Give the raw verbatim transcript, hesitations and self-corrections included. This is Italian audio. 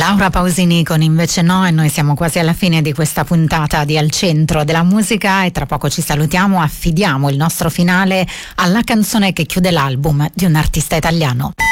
Laura Pausini con Invece No, e noi siamo quasi alla fine di questa puntata di Al Centro della Musica e tra poco ci salutiamo, affidiamo il nostro finale alla canzone che chiude l'album di un artista italiano.